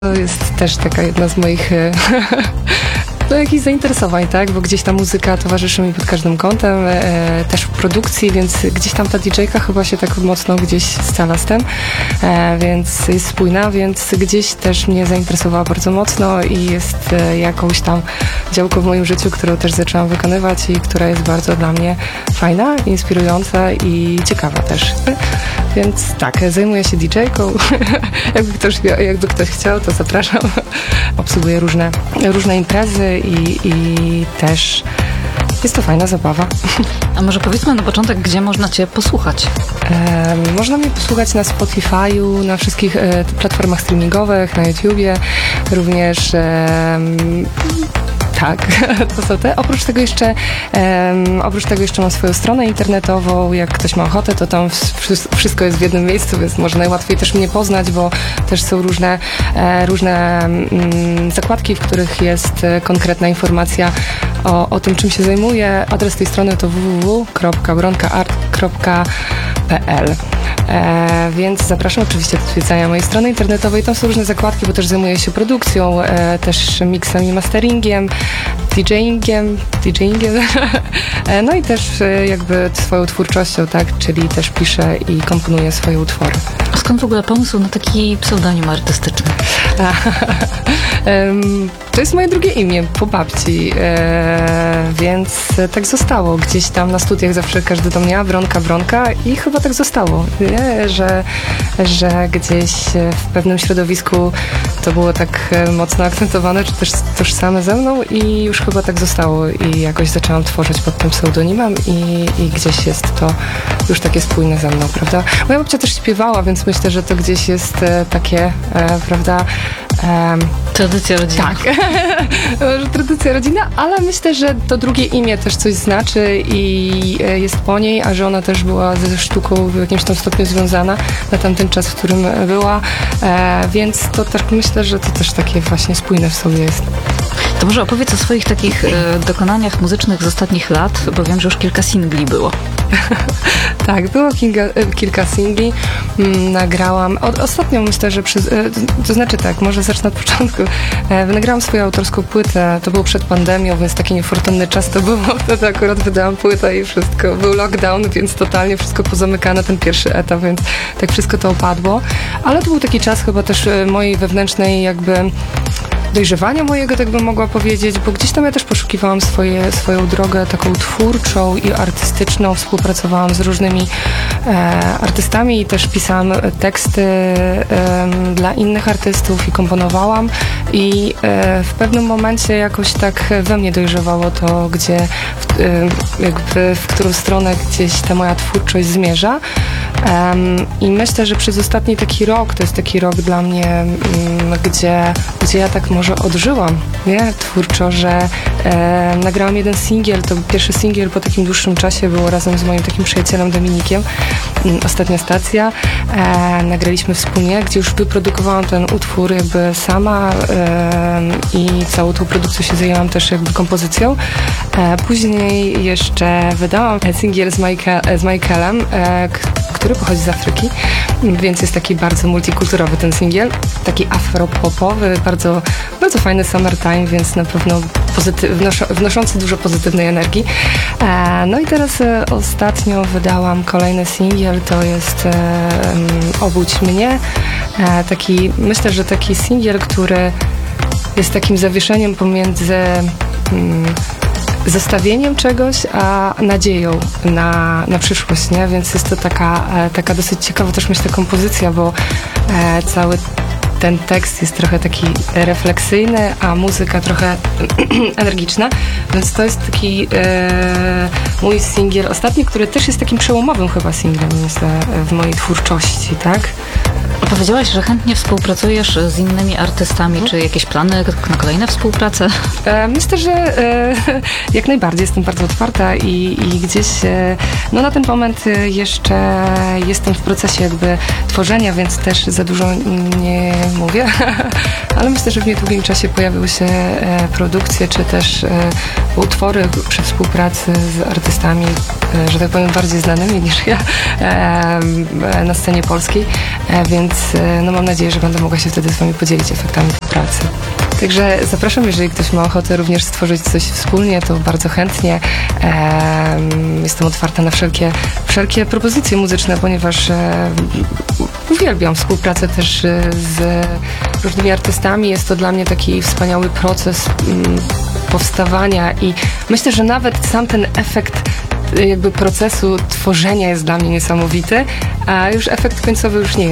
To jest też taka jedna z moich jakichś zainteresowań, tak? Bo gdzieś ta muzyka towarzyszy mi pod każdym kątem, też w produkcji, więc gdzieś tam ta DJ-ka chyba się tak mocno gdzieś scala z tym, więc jest spójna, więc gdzieś też mnie zainteresowała bardzo mocno i jest jakąś tam działką w moim życiu, którą też zaczęłam wykonywać i która jest bardzo dla mnie fajna, inspirująca i ciekawa też. Więc tak, zajmuję się DJ-ką. jakby ktoś chciał, to zapraszam. Obsługuję różne imprezy i też jest to fajna zabawa. A może powiedzmy na początek, gdzie można Cię posłuchać? Można mnie posłuchać na Spotify'u, na wszystkich platformach streamingowych, na YouTubie, również tak, to są te. Oprócz tego jeszcze mam swoją stronę internetową. Jak ktoś ma ochotę, to tam wszystko jest w jednym miejscu, więc może najłatwiej też mnie poznać, bo też są różne zakładki, w których jest konkretna informacja o tym, czym się zajmuję. Adres tej strony to www.bronkaart.pl. Więc zapraszam oczywiście do odwiedzania mojej strony internetowej. Tam są różne zakładki, bo też zajmuję się produkcją, też miksem i masteringiem, DJingiem, no i też jakby swoją twórczością, tak, czyli też piszę i komponuję swoje utwory. A skąd w ogóle pomysł na taki pseudonim artystyczny? To jest moje drugie imię po babci, więc tak zostało. Gdzieś tam na studiach zawsze każdy do mnie Bronka i chyba tak zostało, nie? Że gdzieś w pewnym środowisku to było tak mocno akcentowane, czy też tożsame ze mną i już chyba tak zostało i jakoś zaczęłam tworzyć pod tym pseudonimem i gdzieś jest to już takie spójne ze mną, prawda? Moja babcia też śpiewała, więc myślę, że to gdzieś jest takie, prawda? Tradycja rodzinna. Tak, tradycja rodzinna, ale myślę, że to drugie imię też coś znaczy i jest po niej, a że ona też była ze sztuką w jakimś tam stopniu związana na tamten czas, w którym była, więc to też myślę, że to też takie właśnie spójne w sobie jest. To może opowiedz o swoich takich dokonaniach muzycznych z ostatnich lat, bo wiem, że już kilka singli było. Tak, było kilka singli. Nagrałam, ostatnio myślę, że to znaczy tak, może zacznę od początku. Nagrałam swoją autorską płytę, to było przed pandemią, więc taki niefortunny czas to było. Wtedy akurat wydałam płytę i wszystko. Był lockdown, więc totalnie wszystko pozamykane, ten pierwszy etap, więc tak wszystko to opadło. Ale to był taki czas chyba też mojej wewnętrznej jakby dojrzewania mojego, tak bym mogła powiedzieć, bo gdzieś tam ja też poszukiwałam swoją drogę taką twórczą i artystyczną, współpracowałam z różnymi artystami i też pisałam teksty dla innych artystów i komponowałam i w pewnym momencie jakoś tak we mnie dojrzewało to, gdzie jakby w którą stronę gdzieś ta moja twórczość zmierza i myślę, że przez ostatni taki rok, to jest taki rok dla mnie, gdzie ja tak może odżyłam, nie? Twórczo, że nagrałam jeden singiel, to pierwszy singiel po takim dłuższym czasie było razem z moim takim przyjacielem Dominikiem, Ostatnia stacja. Nagraliśmy wspólnie, gdzie już wyprodukowałam ten utwór jakby sama i całą tą produkcją się zajęłam też jakby kompozycją. Później jeszcze wydałam singiel z Michaelem, który pochodzi z Afryki, więc jest taki bardzo multikulturowy ten singiel, taki afropopowy, bardzo, bardzo fajny summertime, więc na pewno wnoszący dużo pozytywnej energii. No i teraz ostatnio wydałam kolejny singiel, to jest Obudź mnie. Myślę, że taki singiel, który jest takim zawieszeniem pomiędzy zostawieniem czegoś, a nadzieją na przyszłość, nie? Więc jest to taka dosyć ciekawa też myślę kompozycja, bo cały ten tekst jest trochę taki refleksyjny, a muzyka trochę energiczna, więc to jest taki mój singiel ostatni, który też jest takim przełomowym chyba singlem, myślę, w mojej twórczości, tak? Powiedziałaś, że chętnie współpracujesz z innymi artystami. Czy jakieś plany na kolejne współprace? Myślę, że jak najbardziej jestem bardzo otwarta i gdzieś no na ten moment jeszcze jestem w procesie jakby tworzenia, więc też za dużo nie mówię, ale myślę, że w niedługim czasie pojawiły się produkcje, czy też utwory przy współpracy z artystami że tak powiem, bardziej znanymi niż ja na scenie polskiej, więc no mam nadzieję, że będę mogła się wtedy z wami podzielić efektami pracy. Także zapraszam, jeżeli ktoś ma ochotę również stworzyć coś wspólnie, to bardzo chętnie. Jestem otwarta na wszelkie propozycje muzyczne, ponieważ uwielbiam współpracę też z różnymi artystami. Jest to dla mnie taki wspaniały proces powstawania i myślę, że nawet sam ten efekt jakby procesu tworzenia jest dla mnie niesamowity, a już efekt końcowy już nie jest